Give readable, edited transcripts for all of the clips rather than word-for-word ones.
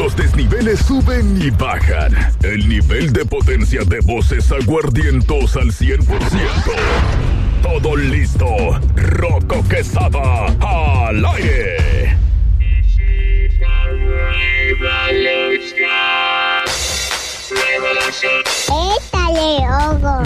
Los desniveles suben y bajan. El nivel de potencia de voces aguardientos al 100%. Todo listo. Rocco Quesada al aire. ¡Étale, Hugo!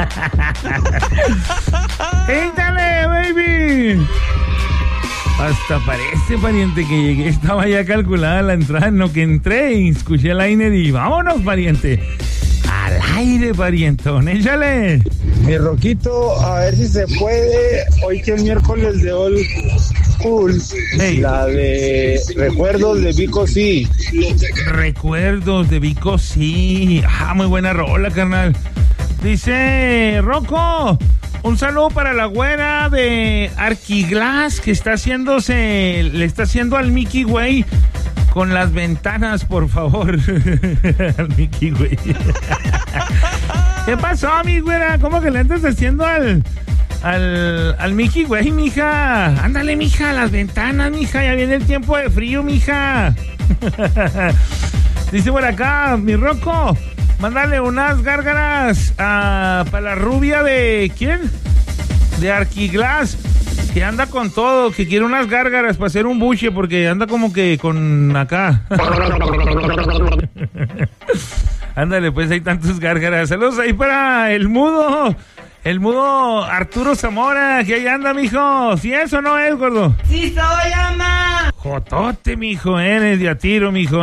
¡Éntale, baby! Hasta parece, pariente, que llegué. Estaba ya calculada la entrada. En lo que entré y escuché el aire y vámonos, pariente. Al aire, parientón. Échale. Mi Roquito, a ver si se puede. Hoy que es miércoles de All Cool. Hey. La de Recuerdos de Vico sí. Recuerdos de Vico, sí. Muy buena rola, carnal. Dice Rocco, un saludo para la güera de Arquiglass que le está haciendo al Mickey Güey con las ventanas, por favor. Al Mickey Güey. ¿Qué pasó, mi güera? ¿Cómo que le andas haciendo al Mickey Güey, mija? Ándale, mija, las ventanas, mija. Ya viene el tiempo de frío, mija. Dice por acá, mi Rocco, mándale unas gárgaras para la rubia de... ¿quién? De Arquiglass, que anda con todo, que quiere unas gárgaras para hacer un buche, porque anda como que con acá. Ándale, pues hay tantos gárgaras. Saludos ahí para el mudo Arturo Zamora, que ahí anda, mijo. ¿Sí es o no es, gordo? ¡Sí soy, ama! Jotote, mijo, eres de a tiro, mijo,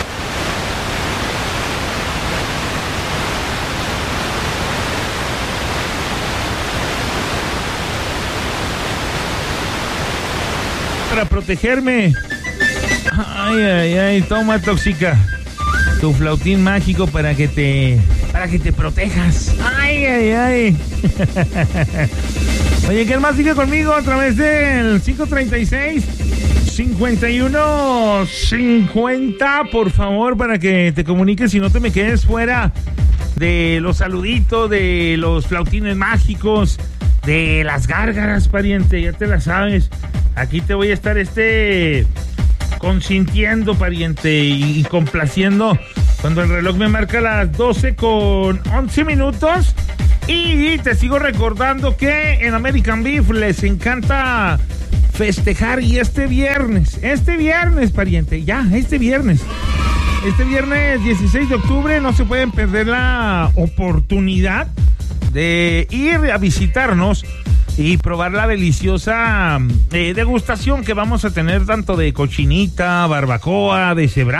Para protegerme. Ay, toma, tóxica. Tu flautín mágico para que te protejas. Ay. Oye, ¿quién más sigue conmigo a través del 536-5150? Por favor, para que te comuniques y no te me quedes fuera de los saluditos, de los flautines mágicos, de las gárgaras, pariente, ya te la sabes. Aquí te voy a estar consintiendo, pariente, y complaciendo cuando el reloj me marca las 12:11. Y te sigo recordando que en American Beef les encanta festejar. Y este viernes, pariente, este viernes 16 de octubre, no se pueden perder la oportunidad de ir a visitarnos y probar la deliciosa degustación que vamos a tener, tanto de cochinita, barbacoa, de cebrada.